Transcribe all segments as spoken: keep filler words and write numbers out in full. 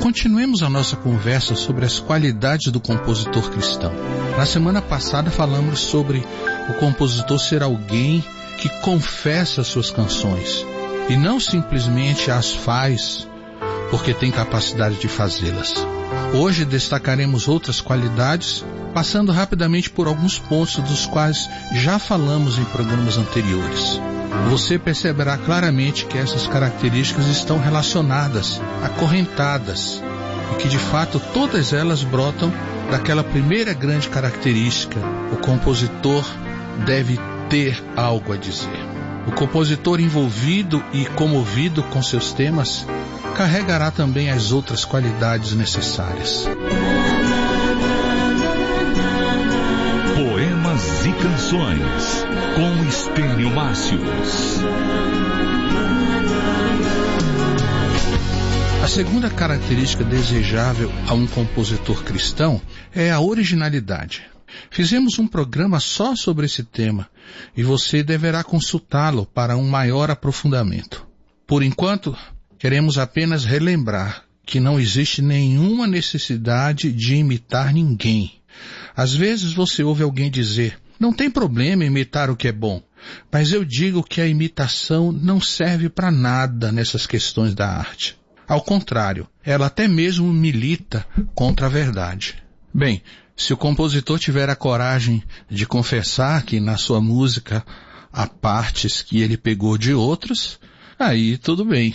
Continuemos a nossa conversa sobre as qualidades do compositor cristão. Na semana passada falamos sobre o compositor ser alguém que confessa suas canções e não simplesmente as faz porque tem capacidade de fazê-las. Hoje destacaremos outras qualidades, passando rapidamente por alguns pontos dos quais já falamos em programas anteriores. Você perceberá claramente que essas características estão relacionadas, acorrentadas, e que de fato todas elas brotam daquela primeira grande característica: o compositor deve ter algo a dizer. O compositor envolvido e comovido com seus temas carregará também as outras qualidades necessárias. Poemas e canções, com Estênio Márcios. A segunda característica desejável a um compositor cristão é a originalidade. Fizemos um programa só sobre esse tema e você deverá consultá-lo para um maior aprofundamento. Por enquanto, queremos apenas relembrar que não existe nenhuma necessidade de imitar ninguém. Às vezes você ouve alguém dizer: não tem problema imitar o que é bom, mas eu digo que a imitação não serve para nada nessas questões da arte. Ao contrário, ela até mesmo milita contra a verdade. Bem, se o compositor tiver a coragem de confessar que na sua música há partes que ele pegou de outros, aí tudo bem.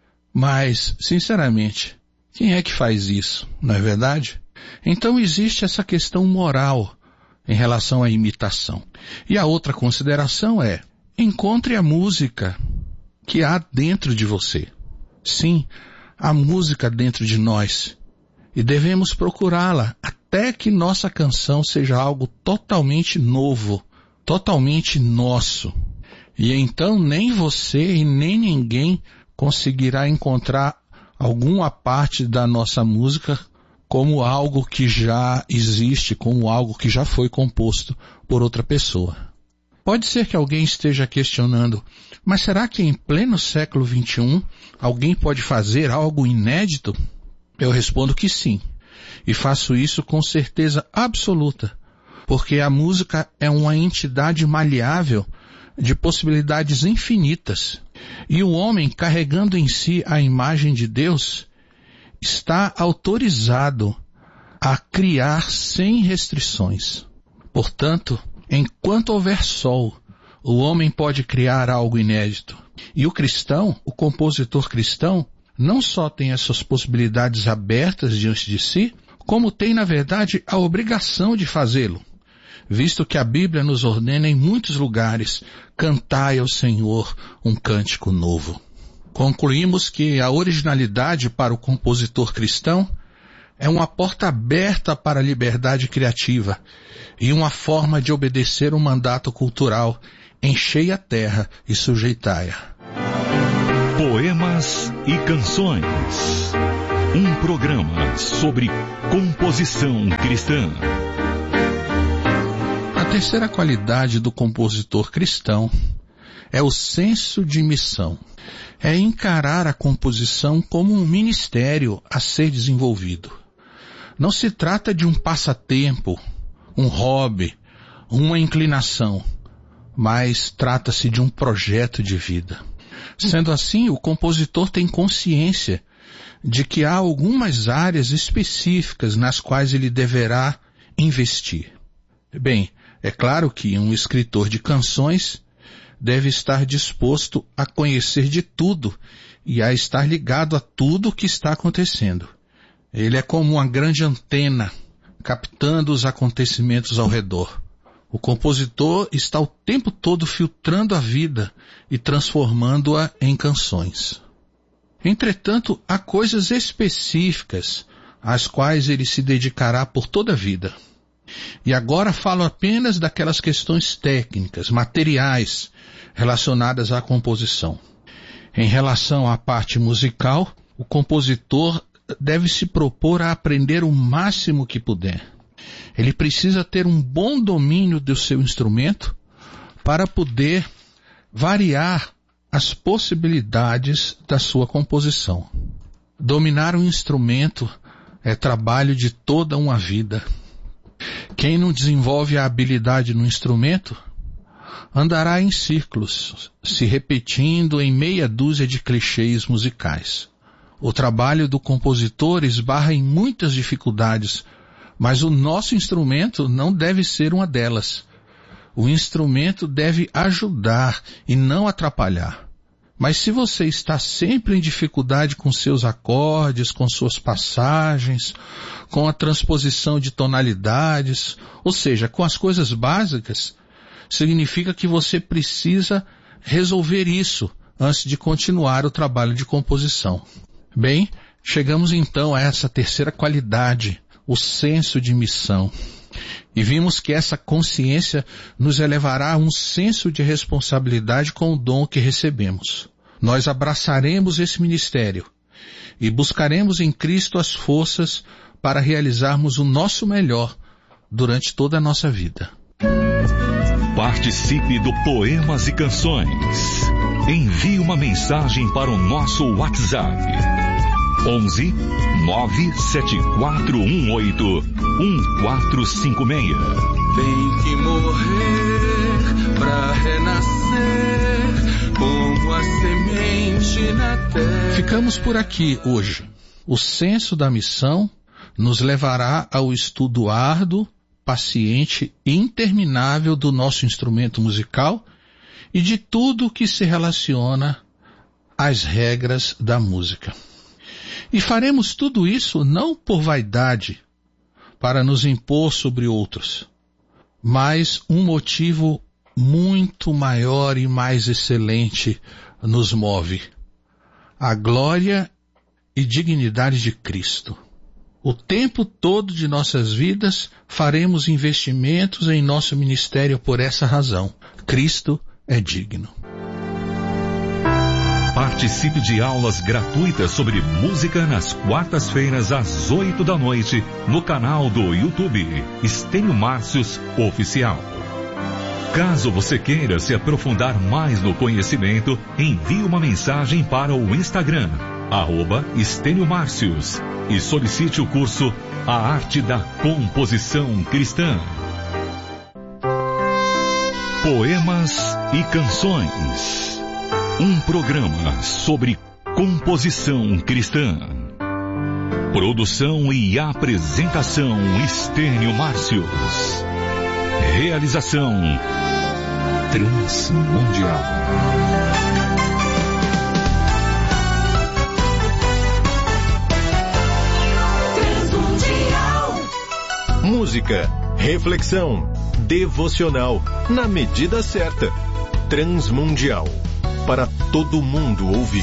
Mas, sinceramente, quem é que faz isso, não é verdade? Então existe essa questão moral em relação à imitação. E a outra consideração é: encontre a música que há dentro de você. Sim, há música dentro de nós. E devemos procurá-la até que nossa canção seja algo totalmente novo, totalmente nosso. E então nem você e nem ninguém conseguirá encontrar alguma parte da nossa música como algo que já existe, como algo que já foi composto por outra pessoa. Pode ser que alguém esteja questionando: mas será que em pleno século vinte e um alguém pode fazer algo inédito? Eu respondo que sim, e faço isso com certeza absoluta, porque a música é uma entidade maleável de possibilidades infinitas, e o homem, carregando em si a imagem de Deus, está autorizado a criar sem restrições. Portanto, enquanto houver sol, o homem pode criar algo inédito. E o cristão, o compositor cristão, não só tem essas possibilidades abertas diante de si, como tem, na verdade, a obrigação de fazê-lo, visto que a Bíblia nos ordena em muitos lugares: cantai ao Senhor um cântico novo. Concluímos que a originalidade para o compositor cristão é uma porta aberta para a liberdade criativa e uma forma de obedecer um mandato cultural: enchei a terra e sujeitai-a. Poemas e canções. Um programa sobre composição cristã. A terceira qualidade do compositor cristão é o senso de missão. É encarar a composição como um ministério a ser desenvolvido. Não se trata de um passatempo, um hobby, uma inclinação, mas trata-se de um projeto de vida. Sendo assim, o compositor tem consciência de que há algumas áreas específicas nas quais ele deverá investir. Bem, é claro que um escritor de canções deve estar disposto a conhecer de tudo e a estar ligado a tudo o que está acontecendo. Ele é como uma grande antena, captando os acontecimentos ao redor. O compositor está o tempo todo filtrando a vida e transformando-a em canções. Entretanto, há coisas específicas às quais ele se dedicará por toda a vida. E agora falo apenas daquelas questões técnicas, materiais, relacionadas à composição. Em relação à parte musical, o compositor deve se propor a aprender o máximo que puder. Ele precisa ter um bom domínio do seu instrumento para poder variar as possibilidades da sua composição. Dominar um instrumento é trabalho de toda uma vida. Quem não desenvolve a habilidade no instrumento andará em círculos, se repetindo em meia dúzia de clichês musicais. O trabalho do compositor esbarra em muitas dificuldades, mas o nosso instrumento não deve ser uma delas. O instrumento deve ajudar e não atrapalhar. Mas se você está sempre em dificuldade com seus acordes, com suas passagens, com a transposição de tonalidades, ou seja, com as coisas básicas, significa que você precisa resolver isso antes de continuar o trabalho de composição. Bem, chegamos então a essa terceira qualidade, o senso de missão. E vimos que essa consciência nos elevará a um senso de responsabilidade com o dom que recebemos. Nós abraçaremos esse ministério e buscaremos em Cristo as forças para realizarmos o nosso melhor durante toda a nossa vida. Participe do Poemas e Canções. Envie uma mensagem para o nosso WhatsApp. onze nove sete quatro um oito um quatro cinco seis. Tem que morrer pra renascer como a semente na terra. Ficamos por aqui hoje. O senso da missão nos levará ao estudo árduo, paciente e interminável do nosso instrumento musical e de tudo que se relaciona às regras da música. E faremos tudo isso não por vaidade, para nos impor sobre outros, mas um motivo muito maior e mais excelente nos move: a glória e dignidade de Cristo. O tempo todo de nossas vidas faremos investimentos em nosso ministério por essa razão. Cristo é digno. Participe de aulas gratuitas sobre música nas quartas-feiras às oito da noite no canal do YouTube Estênio Márcios Oficial. Caso você queira se aprofundar mais no conhecimento, envie uma mensagem para o Instagram, arroba Estênio Márcios, e solicite o curso A Arte da Composição Cristã. Poemas e Canções. Um programa sobre composição cristã. Produção e apresentação Estênio Márcios. Realização Transmundial. Música, reflexão, devocional, na medida certa. Transmundial, para todo mundo ouvir.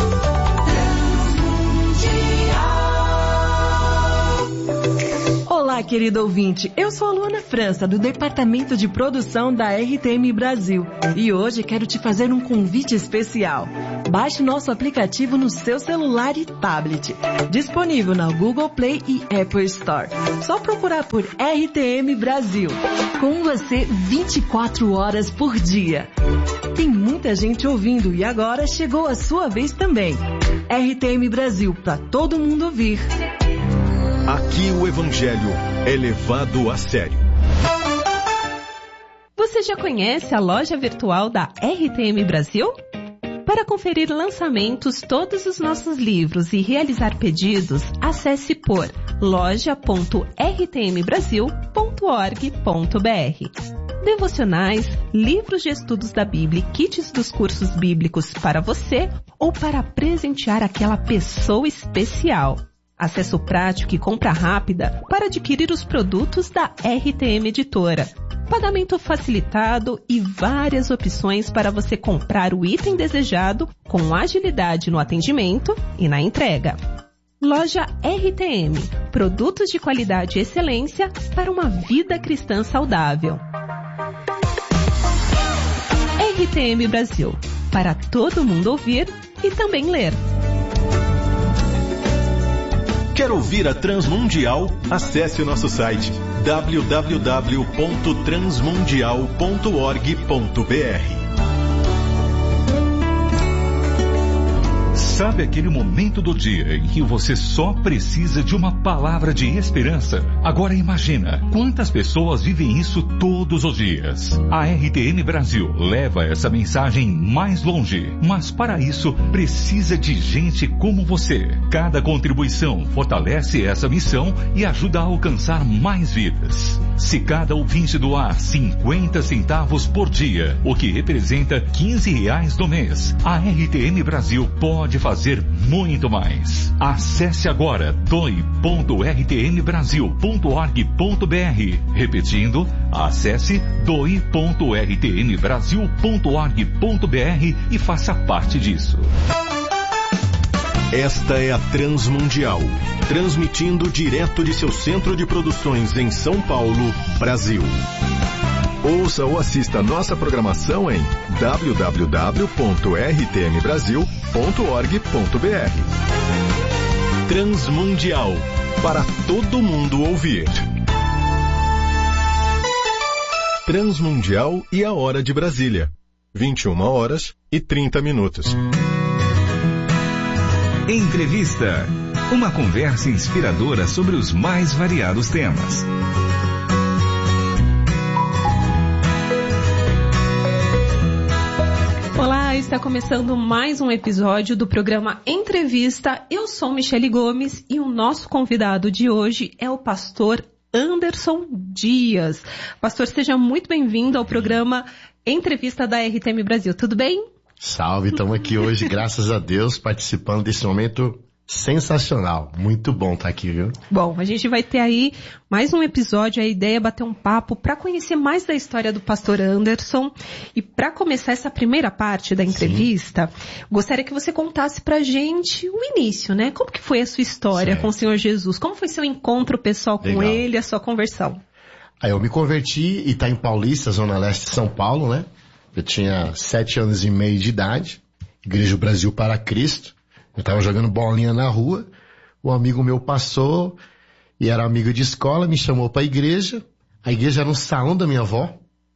Olá, querido ouvinte. Eu sou a Luana França, do Departamento de Produção da R T M Brasil. E hoje quero te fazer um convite especial. Baixe nosso aplicativo no seu celular e tablet. Disponível na Google Play e Apple Store. Só procurar por R T M Brasil. Com você vinte e quatro horas por dia. Tem muita gente ouvindo e agora chegou a sua vez também. R T M Brasil, para todo mundo ouvir. Aqui o Evangelho é levado a sério. Você já conhece a loja virtual da R T M Brasil? Para conferir lançamentos, todos os nossos livros e realizar pedidos, acesse por loja ponto r t m brasil ponto org ponto b r. Devocionais, livros de estudos da Bíblia e kits dos cursos bíblicos para você ou para presentear aquela pessoa especial. Acesso prático e compra rápida para adquirir os produtos da R T M Editora. Pagamento facilitado e várias opções para você comprar o item desejado com agilidade no atendimento e na entrega. Loja R T M. Produtos de qualidade e excelência para uma vida cristã saudável. R T M Brasil. Para todo mundo ouvir e também ler. Quer ouvir a Transmundial? Acesse o nosso site w w w ponto transmundial ponto org ponto b r. Sabe aquele momento do dia em que você só precisa de uma palavra de esperança? Agora imagina, quantas pessoas vivem isso todos os dias? A R T M Brasil leva essa mensagem mais longe, mas para isso precisa de gente como você. Cada contribuição fortalece essa missão e ajuda a alcançar mais vidas. Se cada ouvinte doar cinquenta centavos por dia, o que representa quinze reais no mês, a R T M Brasil pode fazer muito mais. Acesse agora doe ponto r t m brasil ponto org ponto b r. Repetindo, acesse doe ponto r t m brasil ponto org ponto b r e faça parte disso. Esta é a Transmundial, transmitindo direto de seu centro de produções em São Paulo, Brasil. Ouça ou assista nossa programação em w w w ponto r t m brasil ponto org ponto b r. Transmundial, para todo mundo ouvir. Transmundial e a Hora de Brasília. vinte e uma horas e trinta minutos. Entrevista. Uma conversa inspiradora sobre os mais variados temas. Olá, está começando mais um episódio do programa Entrevista. Eu sou Michele Gomes e o nosso convidado de hoje é o pastor Anderson Dias. Pastor, seja muito bem-vindo ao programa Entrevista da R T M Brasil. Tudo bem? Salve, estamos aqui hoje, graças a Deus, participando desse momento sensacional. Muito bom estar aqui, viu? Bom, a gente vai ter aí mais um episódio. A ideia é bater um papo para conhecer mais da história do pastor Anderson. E para começar essa primeira parte da entrevista, Sim. gostaria que você contasse pra gente o início, né? Como que foi a sua história certo. com o Senhor Jesus? Como foi seu encontro pessoal com Legal. ele, a sua conversão? Aí eu me converti em Itaim Paulista, Zona Leste de São Paulo, né? Eu tinha sete anos e meio de idade, Igreja Brasil para Cristo. Eu estava jogando bolinha na rua, um amigo meu passou, e era amigo de escola, me chamou para a igreja. A igreja era no salão da minha avó.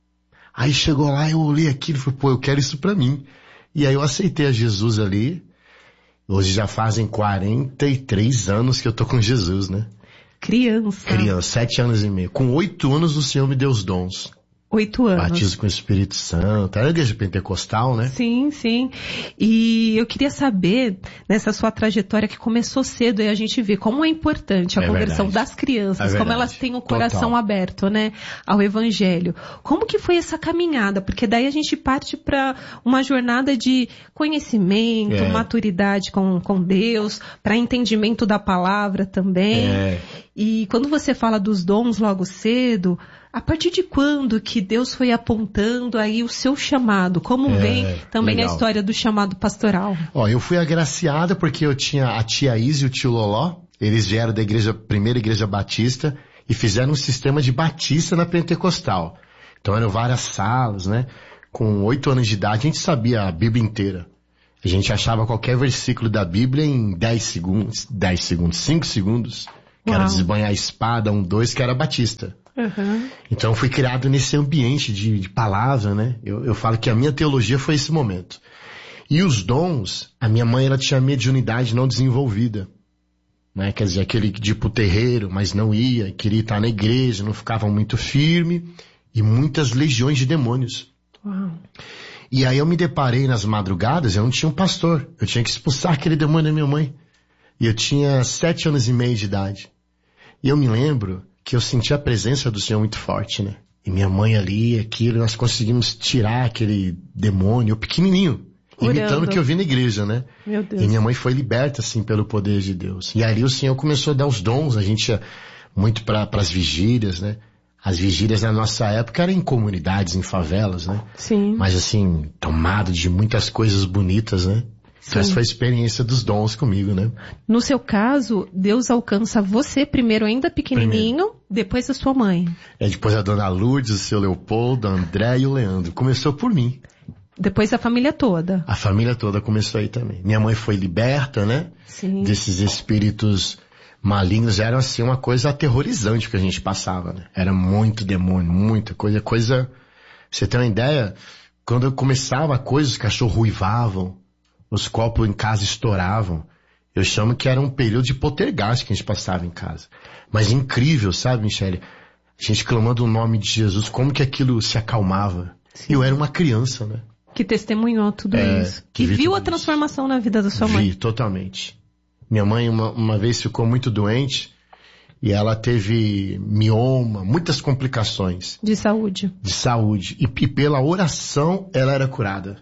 Aí chegou lá, eu olhei aquilo e falei, pô, eu quero isso para mim. E aí eu aceitei a Jesus ali. Hoje já fazem quarenta e três anos que eu tô com Jesus, né? Criança. Criança, sete anos e meio. Com oito anos o Senhor me deu os dons. Oito anos. Batismo com o Espírito Santo. Era a igreja pentecostal, né? Sim, sim. E eu queria saber, nessa sua trajetória que começou cedo, e a gente vê como é importante a é conversão verdade. das crianças, é como elas têm o coração Total. aberto, né, ao Evangelho. Como que foi essa caminhada? Porque daí a gente parte para uma jornada de conhecimento, é. maturidade com, com Deus, para entendimento da palavra também. É. E quando você fala dos dons logo cedo, a partir de quando que Deus foi apontando aí o seu chamado? Como é, vem também legal. a história do chamado pastoral? Ó, eu fui agraciada porque eu tinha a tia Isa e o tio Loló. Eles vieram da igreja, primeira igreja batista e fizeram um sistema de batista na pentecostal. Então eram várias salas, né? Com oito anos de idade a gente sabia a Bíblia inteira. A gente achava qualquer versículo da Bíblia em dez segundos, dez segundos, cinco segundos. Que Uau. era desbanhar a espada, um, dois, que era batista. Uhum. Então eu fui criado nesse ambiente de, de palavra, né? Eu, eu falo que a minha teologia foi esse momento. E os dons, a minha mãe ela tinha mediunidade não desenvolvida. Né? Quer dizer, aquele de ir pro terreiro, mas não ia, queria estar na igreja, não ficava muito firme. E muitas legiões de demônios. Uau. E aí eu me deparei nas madrugadas, eu não tinha um pastor. Eu tinha que expulsar aquele demônio da minha mãe. E eu tinha sete anos e meio de idade. E eu me lembro que eu senti a presença do Senhor muito forte, né? E minha mãe ali, aquilo, nós conseguimos tirar aquele demônio pequenininho, Orando. imitando o que eu vi na igreja, né? Meu Deus. E minha mãe foi liberta, assim, pelo poder de Deus. E ali o Senhor começou a dar os dons, a gente ia muito para as vigílias, né? As vigílias na nossa época eram em comunidades, em favelas, né? Sim. Mas assim, tomado de muitas coisas bonitas, né? Sim. Essa foi a experiência dos dons comigo, né? No seu caso, Deus alcança você primeiro ainda pequenininho, primeiro. depois a sua mãe. É, depois a dona Lourdes, o seu Leopoldo, a André e o Leandro. Começou por mim. Depois a família toda. A família toda começou aí também. Minha mãe foi liberta, né? Sim. Desses espíritos malignos. Era assim uma coisa aterrorizante que a gente passava, né? Era muito demônio, muita coisa. Coisa... Você tem uma ideia? Quando eu começava a coisa, os cachorros ruivavam. os copos em casa estouravam. Eu chamo que era um período de poltergeist que a gente passava em casa. Mas incrível, sabe, Michele? A gente clamando o nome de Jesus, como que aquilo se acalmava. Sim. Eu era uma criança, né? Que testemunhou tudo é, isso. Que viu a transformação isso. na vida da sua mãe. Vi, totalmente. Minha mãe uma, uma vez ficou muito doente e ela teve mioma, muitas complicações. De saúde. De saúde. E, e pela oração ela era curada.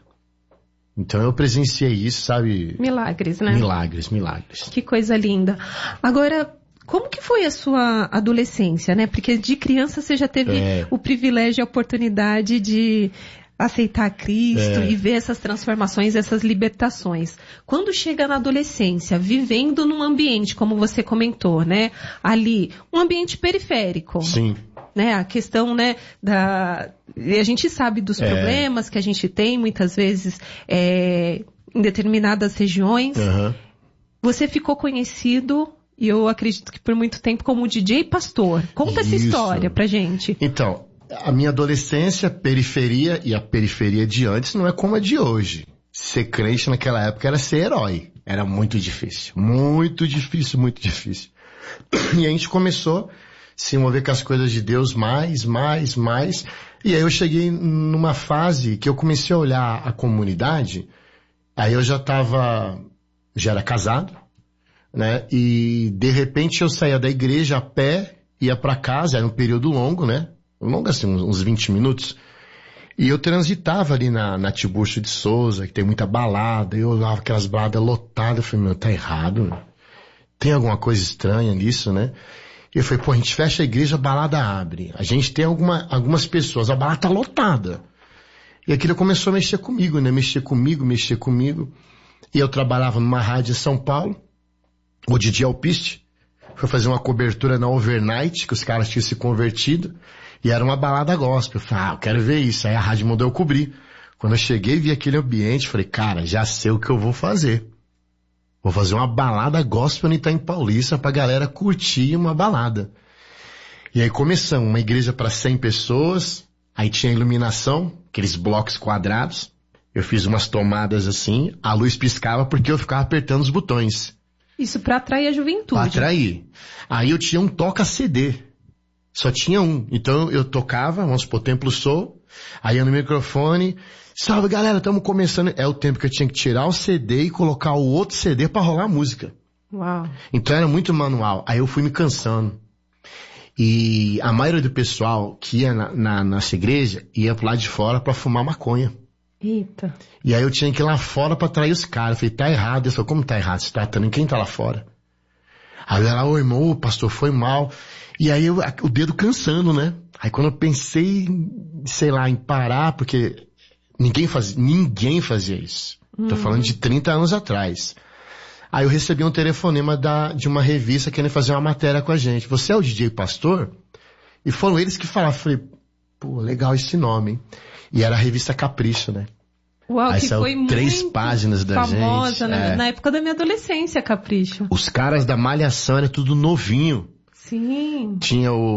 Então eu presenciei isso, sabe? Milagres, né? Milagres, milagres. Que coisa linda. Agora, como que foi a sua adolescência, né? Porque de criança você já teve é. o privilégio e a oportunidade de aceitar Cristo é. e ver essas transformações, essas libertações. Quando chega na adolescência, vivendo num ambiente, como você comentou, né? Ali, um ambiente periférico. Sim. Né, a questão, né, da... E a gente sabe dos é. problemas que a gente tem, muitas vezes, é, em determinadas regiões. Uhum. Você ficou conhecido, e eu acredito que por muito tempo, como D J Pastor. Conta Isso. essa história pra gente. Então, a minha adolescência, periferia, e a periferia de antes não é como a de hoje. Ser crente naquela época era ser herói. Era muito difícil. Muito difícil, muito difícil. E a gente começou... se envolver com as coisas de Deus mais, mais, mais. E aí eu cheguei numa fase que eu comecei a olhar a comunidade, aí eu já estava, já era casado, né? E de repente eu saía da igreja a pé, ia para casa, era um período longo, né? Longo assim, uns vinte minutos. E eu transitava ali na, na Tiburcio de Souza, que tem muita balada, eu olhava aquelas baladas lotadas, eu falei, meu, tá errado, né? Tem alguma coisa estranha nisso, né? E eu falei, pô, a gente fecha a igreja, a balada abre. A gente tem alguma, algumas pessoas, a balada tá lotada. E aquilo começou a mexer comigo, né? Mexer comigo, mexer comigo. E eu trabalhava numa rádio em São Paulo, o Didi Alpiste. Foi fazer uma cobertura na Overnight, que os caras tinham se convertido. E era uma balada gospel. Eu falei, ah, eu quero ver isso. Aí a rádio mandou eu cobrir. Quando eu cheguei e vi aquele ambiente, falei, cara, já sei o que eu vou fazer. Vou fazer uma balada gospel no Itaim Paulista pra galera curtir uma balada. E aí começamos, uma igreja para cem pessoas, aí tinha iluminação, aqueles blocos quadrados. Eu fiz umas tomadas assim, a luz piscava porque eu ficava apertando os botões. Isso pra atrair a juventude. Pra atrair. Aí eu tinha um toca-C D. Só tinha um. Então eu tocava, vamos supor, Templo Soul, aí eu no microfone... Salve galera, estamos começando. É o tempo que eu tinha que tirar o C D e colocar o outro C D para rolar a música. Uau. Então era muito manual. Aí eu fui me cansando. E a maioria do pessoal que ia na, na nossa igreja ia pro lado de fora para fumar maconha. Eita. E aí eu tinha que ir lá fora para atrair os caras. Eu falei, tá errado. Eu falei, como tá errado? Você tá tratando quem tá lá fora? Aí ela, ô irmão, o pastor foi mal. E aí eu, o dedo cansando, né? Aí quando eu pensei, sei lá, em parar, porque... Ninguém fazia, ninguém fazia isso. Uhum. Tô falando de trinta anos atrás. Aí eu recebi um telefonema da, de uma revista querendo fazer uma matéria com a gente. Você é o D J Pastor? E foram eles que falaram. Falei, pô, legal esse nome, hein? E era a revista Capricho, né? Uau, aí que saiu foi três muito páginas da famosa, gente. Né? É. Na época da minha adolescência, Capricho. Os caras da Malhação era tudo novinho. Sim. Tinha o